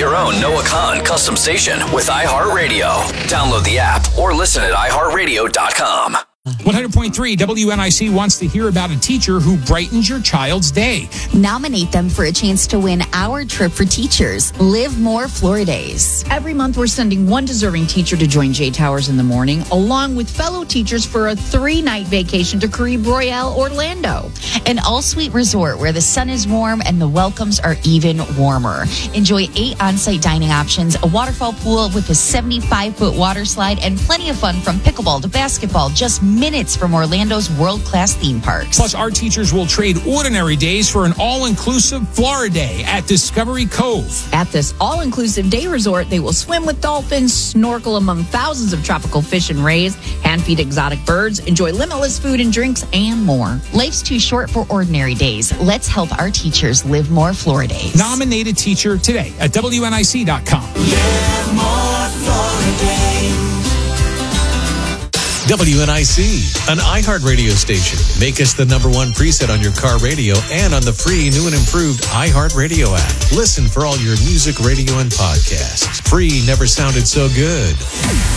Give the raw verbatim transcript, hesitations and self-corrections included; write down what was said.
your own Noah Khan custom station with iHeartRadio. Download the app or listen at i heart radio dot com. one hundred point three W N I C wants to hear about a teacher who brightens your child's day. Nominate them for a chance to win our trip for teachers. Live More Floridays. Every month, we're sending one deserving teacher to join J Towers in the morning, along with fellow teachers for a three-night vacation to Caribe Royale, Orlando. An all-suite resort where the sun is warm and the welcomes are even warmer. Enjoy eight on-site dining options, a waterfall pool with a seventy-five foot water slide, and plenty of fun from pickleball to basketball, just minutes from Orlando's world-class theme parks. Plus, our teachers will trade ordinary days for an all-inclusive Florida day at Discovery Cove. At this all-inclusive day resort, they will swim with dolphins, snorkel among thousands of tropical fish and rays, hand-feed exotic birds, enjoy limitless food and drinks, and more. Life's too short for ordinary days. Let's help our teachers live more Floridays. Nominate a teacher today at W N I C dot com. Live more Floridays. W N I C, an iHeartRadio station. Make us the number one preset on your car radio and on the free new and improved iHeartRadio app. Listen for all your music, radio, and podcasts. Free never sounded so good.